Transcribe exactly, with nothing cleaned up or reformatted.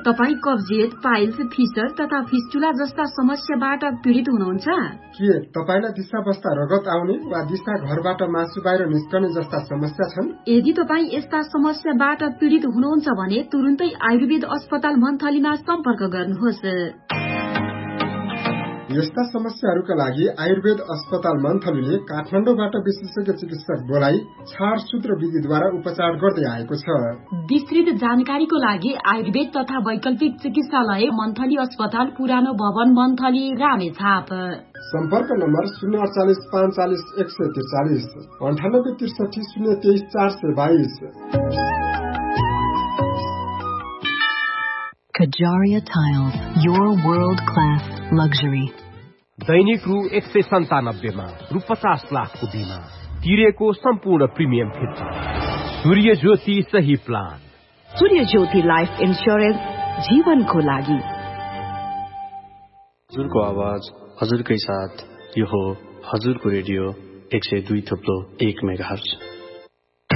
तपाईँ कब्जियत, piles, fissure तथा फिस्टुला जस्ता समस्याबाट पीडित हुनुहुन्छ? के तपाईलाई दिशा बस्दा रगत आउने वा दिशा घरबाट मासु बाहिर निस्कने जस्ता समस्या छन्? यदि तपाईँ यस्ता समस्याबाट पीडित हुनुहुन्छ भने तुरुन्तै आयुर्वेद अस्पताल मन्थलीमा सम्पर्क गर्नुहोस्। यस्ता समस्याहरूका लागि आयुर्वेद अस्पताल मन्थलीले काठमाडौँबाट विशेषज्ञ चिकित्सक बोलाई छाडसूत्र विधिद्वारा उपचार गर्दै आएको छ। विस्तृत जानकारीको लागि आयुर्वेद तथा वैकल्पिक चिकित्सालय मन्थली अस्पताल, पुरानो भवन, मन्थली, रामेछाप। सम्पर्क नम्बर शून्य अडचालिस पाँच चालिस एक सय त्रिचालिस अन्ठानब्बे त्रिसठी शून्य तेइस चार सय बाइस। Kajaria Tiles, your world-class luxury. दैनिक रु एक सय सन्तानब्बेमा रु पचास लाखको बिमा तिरेको सम्पूर्ण प्रिमियम फिर्ता। सूर्य ज्योति सही प्लान। सूर्य ज्योति लाइफ इन्स्योरेन्स, जीवनको लागि। हजुरको आवाज हजुरकै साथ, यो हो हजुरको रेडियो एक सय दुई थप्लो एक मेगाहर्ज।